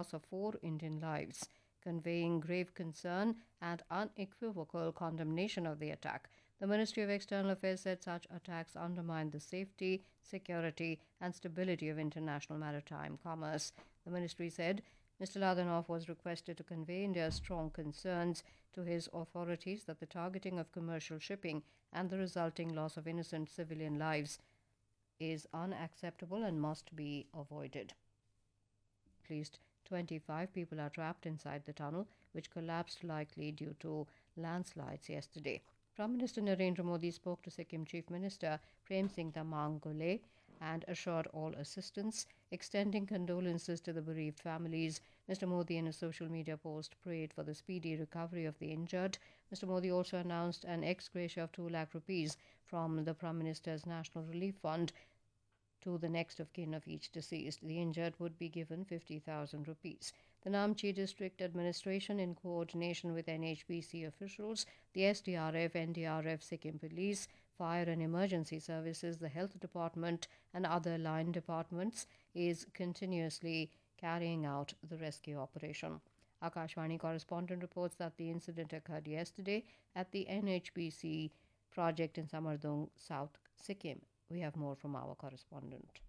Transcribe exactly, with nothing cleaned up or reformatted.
loss of four Indian lives, conveying grave concern and unequivocal condemnation of the attack. The Ministry of External Affairs said such attacks undermine the safety, security, and stability of international maritime commerce. The ministry said Mister Ladanov was requested to convey India's strong concerns to his authorities that the targeting of commercial shipping and the resulting loss of innocent civilian lives is unacceptable and must be avoided. At least twenty-five people are trapped inside the tunnel, which collapsed likely due to landslides yesterday. Prime Minister Narendra Modi spoke to Sikkim Chief Minister Prem Singh Tamang Gole and assured all assistance, extending condolences to the bereaved families. Mister Modi, in a social media post, prayed for the speedy recovery of the injured. Mister Modi also announced an ex gratia of two lakh rupees from the Prime Minister's National Relief Fund to the next of kin of each deceased. The injured would be given fifty thousand rupees. The Namchi District Administration, in coordination with N H B C officials, the S D R F, N D R F, Sikkim Police, Fire and Emergency Services, the Health Department, and other line departments, is continuously carrying out the rescue operation. Akashvani correspondent reports that the incident occurred yesterday at the N H B C project in Samardung, South Sikkim. We have more from our correspondent.